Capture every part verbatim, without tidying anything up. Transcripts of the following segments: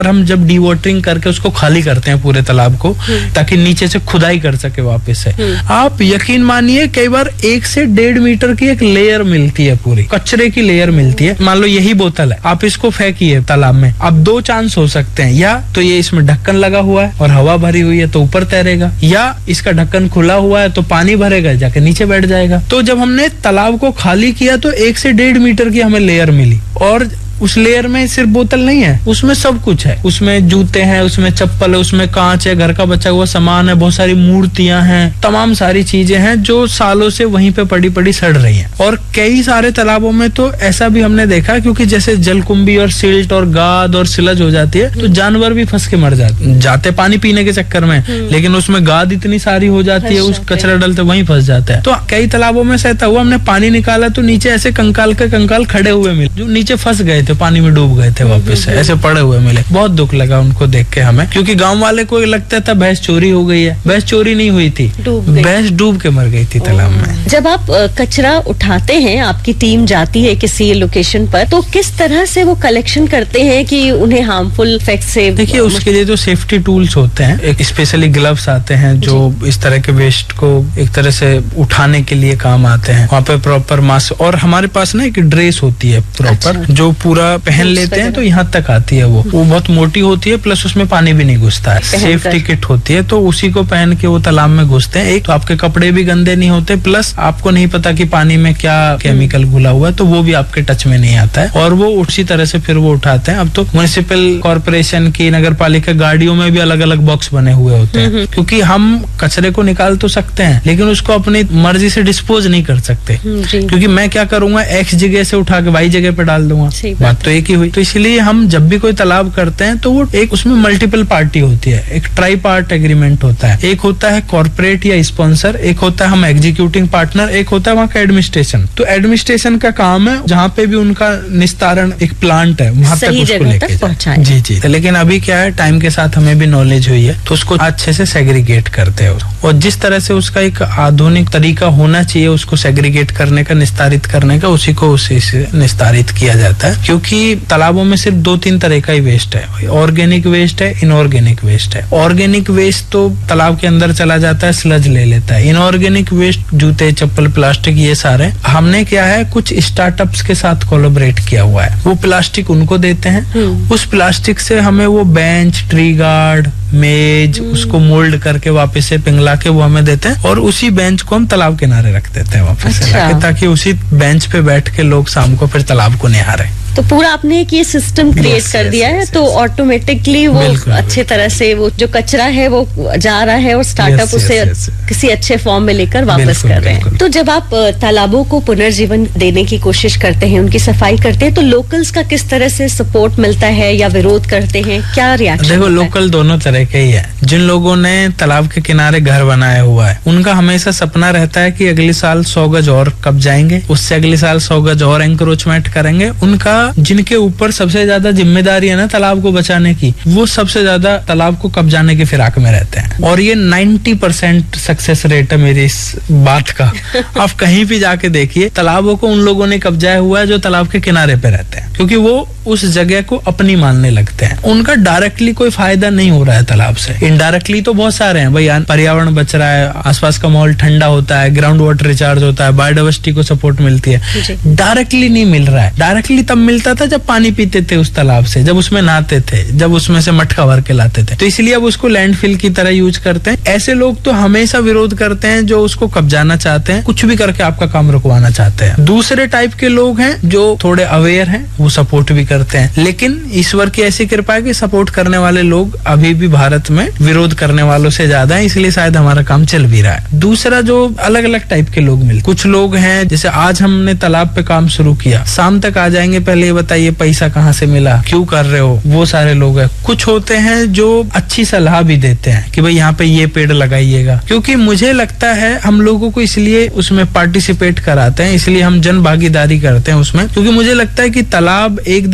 हम जब डीवाटरिंग करके उसको खाली करते हैं पूरे तालाब को, ताकि नीचे से खुदाई कर सके वापस से, आप यकीन मानिए कई बार एक से डेढ़ मीटर की एक लेयर मिलती है, पूरी कचरे की लेयर मिलती है। मान लो यही बोतल है, आप इसको फेंकिए तालाब में, अब दो चांस हो सकते हैं, या तो ये इसमें ढक्कन लगा हुआ है और हवा भरी हुई है तो ऊपर तैरेगा, या इसका ढक्कन खुला हुआ है तो पानी भरेगा जाके नीचे बैठ जाएगा। तो जब हमने तालाब को खाली किया तो एक से डेढ़ मीटर की हमें लेयर मिली, और उस लेयर में सिर्फ बोतल नहीं है, उसमें सब कुछ है। उसमें जूते हैं, उसमें चप्पल है, उसमें कांच है, घर का बचा हुआ सामान है, बहुत सारी मूर्तियां हैं, तमाम सारी चीजें हैं जो सालों से वहीं पे पड़ी पड़ी सड़ रही हैं। और कई सारे तालाबों में तो ऐसा भी हमने देखा, क्योंकि जैसे जलकुंभी और सिल्ट और गाद और सिलज हो जाती है तो जानवर भी फंस के मर जाते जाते पानी पीने के चक्कर में, लेकिन उसमें गाद इतनी सारी हो जाती है, उस कचरा डलते वहीं फंस जाता है। तो कई तालाबों में ऐसा हुआ, हमने पानी निकाला तो नीचे ऐसे कंकाल के कंकाल खड़े हुए मिले, जो नीचे फंस गए थे, पानी में डूब गए थे, वापस से ऐसे पड़े हुए मिले। बहुत दुख लगा उनको देख के हमें, क्योंकि गांव वाले को लगता था भैंस चोरी हो गई है। भैंस चोरी नहीं हुई थी, भैंस डूब के मर गई थी तालाब में। जब आप कचरा उठाते हैं, आपकी टीम जाती है किसी लोकेशन पर, तो किस तरह से वो कलेक्शन करते हैं कि उन्हें हार्मफुल इफेक्ट से? देखिए, उसके लिए तो सेफ्टी टूल्स होते हैं, एक स्पेशली ग्लव्स आते हैं जो इस तरह के वेस्ट को एक तरह से उठाने के लिए काम आते हैं। वहाँ पे प्रॉपर मास्क, और हमारे पास ना एक ड्रेस होती है प्रॉपर, अच्छा। जो पूरा पहन लेते हैं तो यहाँ तक आती है, वो वो बहुत मोटी होती है, प्लस उसमें पानी भी नहीं घुसता है, सेफ्टी किट होती है, तो उसी को पहन के वो तालाब में घुसते हैं। एक तो आपके कपड़े भी गंदे नहीं होते, प्लस आपको नहीं पता कि पानी में क्या केमिकल घुला हुआ है, तो वो भी आपके टच में नहीं आता है, और वो उसी तरह से फिर वो उठाते हैं। अब तो म्युनिसिपल कॉर्पोरेशन की, नगर पालिका गाड़ियों में भी अलग अलग बॉक्स बने हुए होते हैं, क्योंकि हम कचरे को निकाल तो सकते हैं लेकिन उसको अपनी मर्जी से डिस्पोज नहीं कर सकते, क्योंकि मैं क्या करूंगा, एक्स जगह से उठा के वाई जगह पे डाल दूंगा, बात तो एक ही हुई। तो इसलिए हम जब भी कोई तालाब करते हैं तो वो एक उसमें मल्टीपल पार्टी होती है, एक ट्राई पार्ट एग्रीमेंट होता है, एक होता है कॉर्पोरेट या स्पॉन्सर, एक होता है हम एग्जीक्यूटिंग पार्टनर, एक होता है वहाँ का एडमिनिस्ट्रेशन। तो एडमिनिस्ट्रेशन का काम है जहाँ पे भी उनका निस्तारण एक प्लांट है वहाँ तक उसको लेके जाए। जी जी। लेकिन अभी क्या है, टाइम के साथ हमें भी नॉलेज हुई है तो उसको अच्छे से सेग्रीगेट करते हैं, और जिस तरह से उसका एक आधुनिक तरीका होना चाहिए उसको सेग्रीगेट करने का, निस्तारित करने का, उसी को उसी से निस्तारित किया जाता है। क्योंकि तालाबों में सिर्फ दो तीन तरह का ही वेस्ट है, ऑर्गेनिक वेस्ट है, इनऑर्गेनिक वेस्ट है। ऑर्गेनिक वेस्ट तो तालाब के अंदर चला जाता है, स्लज ले लेता है। इनऑर्गेनिक वेस्ट जूते, चप्पल, प्लास्टिक, ये सारे हमने क्या है, कुछ स्टार्टअप्स के साथ कोलैबोरेट किया हुआ है, वो प्लास्टिक उनको देते हैं, उस प्लास्टिक से हमें वो बेंच, ट्री गार्ड, मेज, उसको मोल्ड करके वापस से पिघला के वो हमें देते हैं, और उसी बेंच को हम तालाब किनारे रख देते हैं वापस से लाके, ताकि उसी बेंच पे बैठ के लोग शाम को फिर तालाब को निहारें। तो पूरा आपने एक ये सिस्टम क्रिएट कर दिया है, तो ऑटोमेटिकली वो अच्छे तरह से वो जो कचरा है वो जा रहा है और स्टार्टअप उसे किसी अच्छे फॉर्म में लेकर वापस कर रहे हैं। तो जब आप तालाबों को पुनर्जीवन देने की कोशिश करते हैं, उनकी सफाई करते हैं, तो लोकल्स का किस तरह से सपोर्ट मिलता है या विरोध करते हैं, क्या रिएक्शन? देखो, लोकल दोनों तरह के ही है। जिन लोगों ने तालाब के किनारे घर बनाया हुआ है उनका हमेशा सपना रहता है कि अगले साल सौ गज और कब जाएंगे, उससे अगले साल सौ गज और एंक्रोचमेंट करेंगे। उनका जिनके ऊपर सबसे ज्यादा जिम्मेदारी है ना तालाब को बचाने की, वो सबसे ज्यादा तालाब को कब्जाने की फिराक में रहते हैं, और ये नब्बे परसेंट सक्सेस रेट है मेरी इस बात का। आप कहीं भी जाके देखिए, तालाबों को उन लोगों ने कब्जाया हुआ है जो तालाब के किनारे पे रहते हैं, क्योंकि वो उस जगह को अपनी मानने लगते हैं। उनका डायरेक्टली कोई फायदा नहीं हो रहा है तालाब से, इनडायरेक्टली तो बहुत सारे हैं भाई, पर्यावरण बच रहा है, आसपास का माहौल ठंडा होता है, ग्राउंड वाटर रिचार्ज होता है, बायोडाइवर्सिटी को सपोर्ट मिलती है। डायरेक्टली नहीं मिल रहा है। डायरेक्टली तब मिलता था जब पानी पीते थे उस तालाब से, जब उसमें नहाते थे, जब उसमें से मटका भर के लाते थे, तो इसलिए अब उसको लैंडफिल की तरह यूज करते हैं। ऐसे लोग तो हमेशा विरोध करते हैं जो उसको कब्जाना चाहते हैं, कुछ भी करके आपका काम रुकवाना चाहते हैं। दूसरे टाइप के लोग हैं जो थोड़े अवेयर हैं, वो सपोर्ट भी करते हैं, लेकिन ईश्वर की ऐसी कृपा है कि सपोर्ट करने वाले लोग अभी भी भारत में विरोध करने वालों से ज्यादा है, इसलिए शायद हमारा काम चल भी रहा है। दूसरा, जो अलग अलग टाइप के लोग मिलते, कुछ लोग हैं जैसे आज हमने तालाब पे काम शुरू किया, शाम तक आ जाएंगे, पहले ये बताइए पैसा कहाँ से मिला, क्यों कर रहे हो, वो सारे लोग हैं। कुछ होते हैं जो अच्छी सलाह भी देते हैं कि भाई यहाँ पे ये पेड़ लगाइएगा, क्योंकि मुझे लगता है हम लोगों को इसलिए उसमें पार्टिसिपेट कराते हैं, इसलिए हम जन भागीदारी करते हैं उसमें, क्योंकि मुझे लगता है कि तालाब एक दिन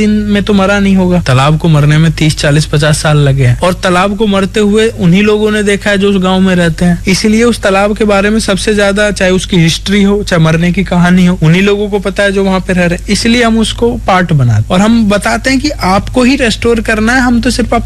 दिन में तो मरा नहीं होगा, तालाब को मरने में तीस चालीस पचास साल लगे हैं, और तालाब को मरते हुए उन्हीं लोगों ने देखा है जो उस गांव में रहते हैं। इसीलिए उस तालाब के बारे में सबसे ज्यादा, चाहे उसकी हिस्ट्री हो चाहे मरने की कहानी हो, उन्हीं लोगों को पता है जो वहां पे रह रहे हैं। इसलिए हम उसको पार्ट बनाते और हम बताते हैं कि आपको ही रेस्टोर करना है, हम तो सिर्फ